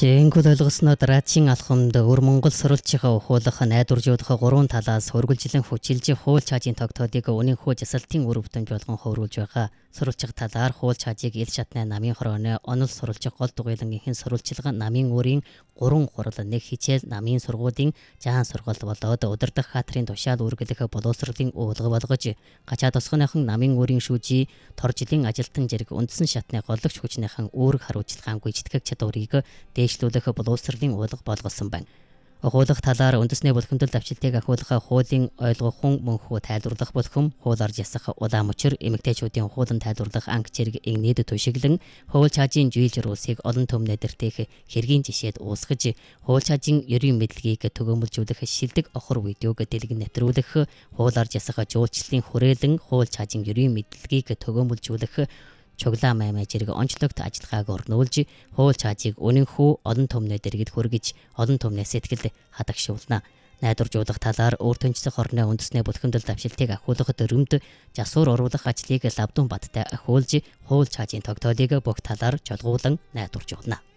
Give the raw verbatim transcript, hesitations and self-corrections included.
Жингүүд ойлгосноо дараагийн алхамд өр Монгол сурвалжийнхаа ухуулах найдваржуулах гурван талаас хөргөлжлөн хүчилж хууль чаажийн тогтоодыг үнэнхүү жасалтын үр бүтэмж болгон хөврүүлж байгаа. Сурвалжих талаар хууль чаажийг ил шатны намын хорооны онол сурвалжих гол дугуйлан ихэнх сурвалжлага намын өрийн гурван хурал нэг хичээл намын сургуулийн жаан сургалт болоод удирдах хатрын тушаал үргэлэх боловсролын уулга болгож гачаа тосгоныхан намын өрийн шүүжий торжилын ажилтан зэрэг үндсэн шатны голлогч хүчнийхэн үүрэг харуулчилгаан гүйцэтгэх чадварыг дэвшлүүлэх боловсролын уулга болгосон байна. Хуулах талаар үндэсний булхимдал давчилтыг ахиулах хуулийн ойлгохон мөнхөө тайлбарлах булхим, хууль арж ясах улаан мөчр, эмэгтэйчүүдийн хуулан тайлбарлах анги зэрэг игнээд түшиглэн хууль чаажийн жийлж руусыг олон төмнөд дэртэх хэргийн жишээд уусгаж, хууль чаажийн ерийн мэдлэгийг төгөөмөлжүүлэх шилдэг охор видеог дэлгэн нэвтрүүлэх, хууль арж ясах жуулчлалын хүрээлэн хууль чаажийн ерийн мэдлэгийг төгөөмөлжүүлэх чуглаа маймаа зэрэг онцлогт ажиллагааг орнуулж хууль чаажийг үнэнхүү олон төмнөд дэргэд хүргэж олон төмнөө сэтгэлд хадагшуулна. Найдваржуулах талаар өөр төнцөх орны үндэсний булхимдал давшилтыг ахиулах дөрөмд засвар оруулах ажлыг Лавдун баттай ахиулж хууль чаажийн тогтоолыг бүх талаар чолгуулан найдваржуулна.